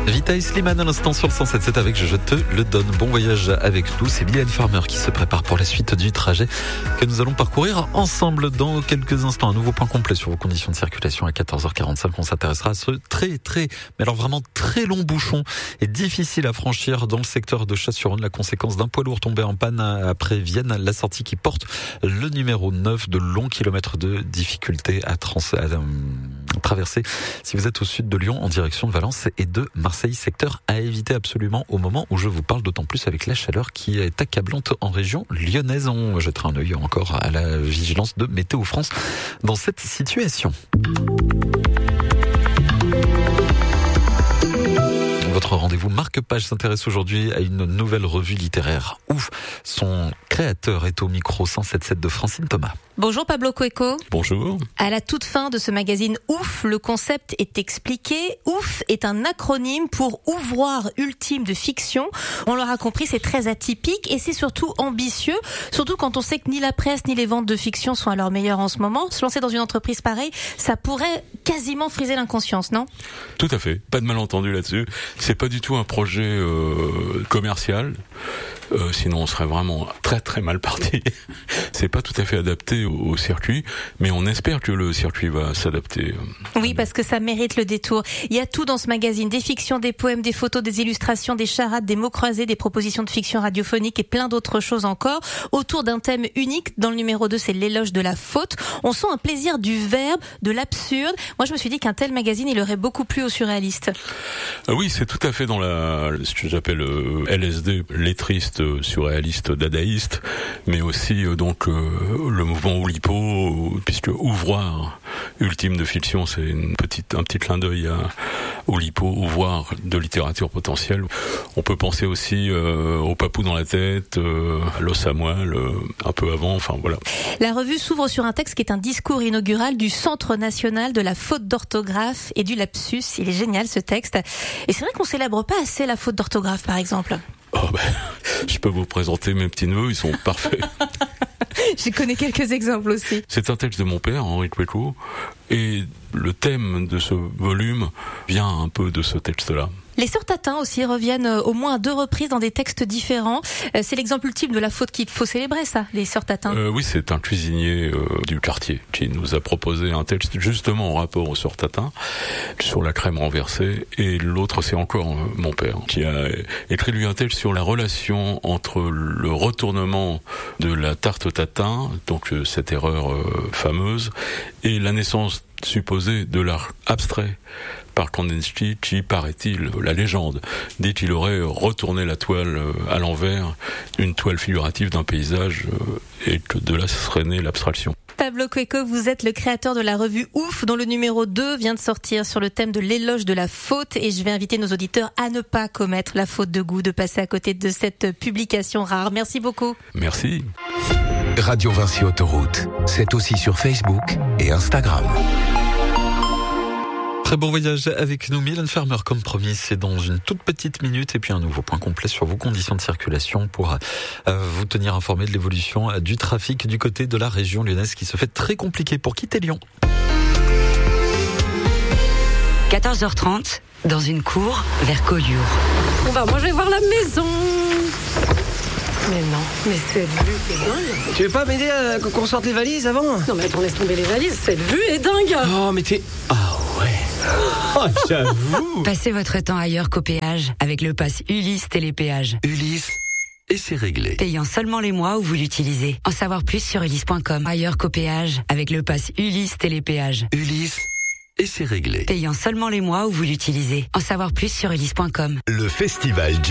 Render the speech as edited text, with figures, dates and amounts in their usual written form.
Vita et Slimane à l'instant sur le 107.7 avec Je te le donne. Bon voyage avec nous. C'est Mylène Farmer qui se prépare pour la suite du trajet que nous allons parcourir ensemble dans quelques instants. Un nouveau point complet sur vos conditions de circulation à 14h45. On s'intéressera à ce mais alors vraiment très long bouchon et difficile à franchir dans le secteur de Chasse-sur-Rhône. La conséquence d'un poids lourd tombé en panne après Vienne. La sortie qui porte le numéro 9, de longs kilomètres de difficulté à traverser si vous êtes au sud de Lyon en direction de Valence et de Marseille, secteur à éviter absolument au moment où je vous parle, d'autant plus avec la chaleur qui est accablante en région lyonnaise. On jettera un œil encore à la vigilance de Météo France dans cette situation. Votre rendez-vous marque-page s'intéresse aujourd'hui à une nouvelle revue littéraire. Ouf, son créateur est au micro 107.7 de Francine Thomas. Bonjour Pablo Cueco. Bonjour. À la toute fin de ce magazine Ouf, le concept est expliqué. Ouf est un acronyme pour ouvroir ultime de fiction. On l'aura compris, c'est très atypique et c'est surtout ambitieux. Surtout quand on sait que ni la presse ni les ventes de fiction sont à leur meilleur en ce moment. Se lancer dans une entreprise pareille, ça pourrait quasiment friser l'inconscience, non ? Tout à fait. Pas de malentendu là-dessus. C'est pas du tout un projet commercial. Sinon on serait vraiment très très mal parti. C'est pas tout à fait adapté au circuit, mais on espère que le circuit va s'adapter. Oui, parce que ça mérite le détour. Il y a tout dans ce magazine, des fictions, des poèmes, des photos, des illustrations, des charades, des mots croisés, des propositions de fiction radiophonique et plein d'autres choses encore, autour d'un thème unique. Dans le numéro 2, c'est l'éloge de la faute. On sent un plaisir du verbe, de l'absurde. Moi, je me suis dit qu'un tel magazine, il aurait beaucoup plu aux surréalistes. Oui, c'est tout à fait dans ce que j'appelle LSD, lettriste, surréaliste, dadaïste, mais aussi donc le mouvement Oulipo, puisque ouvroir ultime de fiction, c'est un petit clin d'œil à Oulipo, ouvroir de littérature potentielle. On peut penser aussi au Papou dans la tête, l'os à moelle, un peu avant, enfin voilà. La revue s'ouvre sur un texte qui est un discours inaugural du Centre national de la faute d'orthographe et du lapsus. Il est génial ce texte. Et c'est vrai qu'on célèbre pas assez la faute d'orthographe, par exemple. Oh ben, je peux vous présenter mes petits-neveux, ils sont parfaits. Je connais quelques exemples aussi. C'est un texte de mon père, Henri Cueco, et le thème de ce volume vient un peu de ce texte-là. Les sœurs Tatin aussi reviennent au moins à 2 reprises dans des textes différents. C'est l'exemple ultime de la faute qu'il faut célébrer, ça, les sœurs Tatin. Oui, c'est un cuisinier du quartier qui nous a proposé un texte justement en rapport aux sœurs Tatin, sur la crème renversée. Et l'autre, c'est encore mon père, qui a écrit lui un texte sur la relation entre le retournement de la tarte Tatin, donc cette erreur fameuse, et la naissance supposée de l'art abstrait par Kandinsky, qui, paraît-il, la légende dit qu'il aurait retourné la toile à l'envers, une toile figurative d'un paysage, et que de là serait née l'abstraction. Pablo Cueco, vous êtes le créateur de la revue Ouf, dont le numéro 2 vient de sortir sur le thème de l'éloge de la faute, et je vais inviter nos auditeurs à ne pas commettre la faute de goût, de passer à côté de cette publication rare. Merci beaucoup. Merci. Radio Vinci Autoroute, c'est aussi sur Facebook et Instagram. Très bon voyage avec nous, Mylène Farmer, comme promis, c'est dans une toute petite minute, et puis un nouveau point complet sur vos conditions de circulation pour vous tenir informé de l'évolution du trafic du côté de la région lyonnaise qui se fait très compliqué pour quitter Lyon. 14h30, dans une cour vers Collioure. Moi je vais voir la maison. Mais non, mais cette vue est dingue. Tu veux pas m'aider à qu'on sorte les valises avant ? Non mais attends, laisse tomber les valises, cette vue est dingue. Oh mais t'es... Ah ouais. Oh j'avoue. Passez votre temps ailleurs qu'au péage avec le pass Ulysse Télépéage. Ulysse, et c'est réglé. Payant seulement les mois où vous l'utilisez. En savoir plus sur ulysse.com. Ailleurs qu'au péage avec le pass Ulysse Télépéage. Ulysse, et c'est réglé. Payant seulement les mois où vous l'utilisez. En savoir plus sur ulysse.com. Le festival